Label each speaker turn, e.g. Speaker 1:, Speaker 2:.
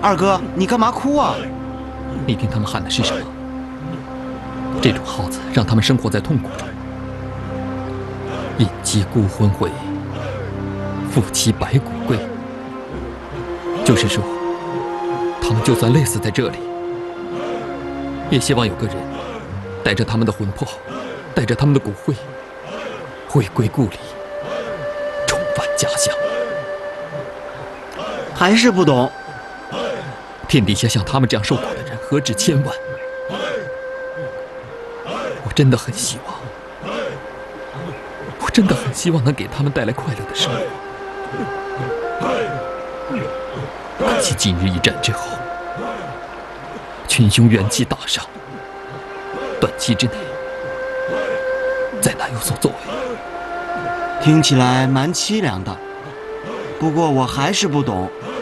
Speaker 1: 二哥，你干嘛哭啊？
Speaker 2: 你听他们喊的是什么？这种耗子让他们生活在痛苦中，引鸡孤魂回，负妻白骨归。就是说，他们就算累死在这里，也希望有个人带着他们的魂魄，带着他们的骨灰，回归故里，重返家乡。
Speaker 1: 还是不懂。
Speaker 2: 天底下像他们这样受苦的人何止千万，我真的很希望能给他们带来快乐的生活。可惜今日一战之后，群雄元气大伤，短期之内再难有所作为。
Speaker 1: 听起来蛮凄凉的，不过我还是不懂，